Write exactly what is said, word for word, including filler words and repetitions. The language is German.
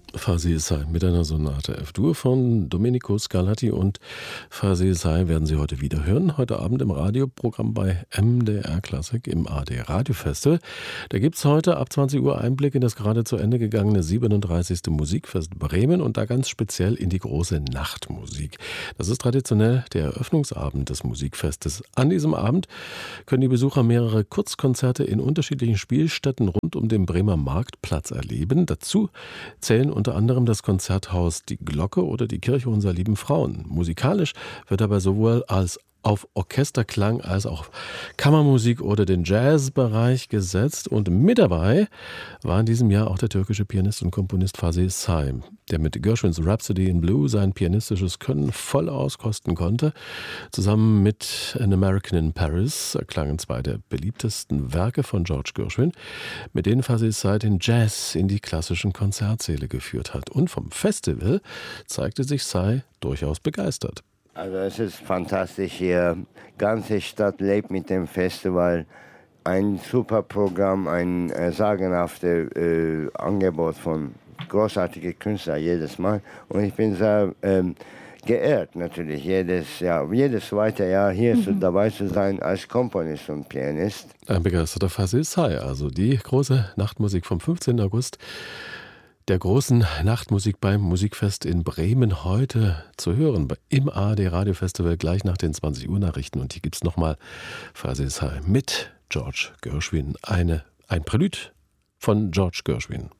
Fasi Sai mit einer Sonate F-Dur von Domenico Scarlatti, und Fasi Sai werden Sie heute wieder hören. Heute Abend im Radioprogramm bei M D R Klassik im A D Radio Festival. Da gibt es heute ab zwanzig Uhr Einblick in das gerade zu Ende gegangene siebenunddreißigste Musikfest Bremen und da ganz speziell in die große Nachtmusik. Das ist traditionell der Eröffnungsabend des Musikfestes. An diesem Abend können die Besucher mehrere Kurzkonzerte in unterschiedlichen Spielstätten rund um den Bremer Marktplatz erleben. Dazu zählen unter anderem das Konzerthaus Die Glocke oder die Kirche Unserer Lieben Frauen. Musikalisch wird dabei sowohl als auf Orchesterklang als auch Kammermusik oder den Jazzbereich gesetzt, und mit dabei war in diesem Jahr auch der türkische Pianist und Komponist Fasi Sai, der mit Gershwins Rhapsody in Blue sein pianistisches Können voll auskosten konnte. Zusammen mit An American in Paris erklangen zwei der beliebtesten Werke von George Gershwin, mit denen Fasi Sai den Jazz in die klassischen Konzertsäle geführt hat. Und vom Festival zeigte sich Sai durchaus begeistert. Also es ist fantastisch hier. Die ganze Stadt lebt mit dem Festival. Ein super Programm, ein äh, sagenhaftes äh, Angebot von großartigen Künstlern jedes Mal. Und ich bin sehr ähm, geehrt natürlich, jedes Jahr, jedes zweite Jahr hier mhm. zu, dabei zu sein als Komponist und Pianist. Ein begeisterter Fasi Sai, also die große Nachtmusik vom fünfzehnten August. Der großen Nachtmusik beim Musikfest in Bremen heute zu hören im A R D Radio Festival gleich nach den zwanzig Uhr Nachrichten. Und hier gibt es nochmal Fasi Sai mit George Gershwin, eine, ein Prälude von George Gershwin.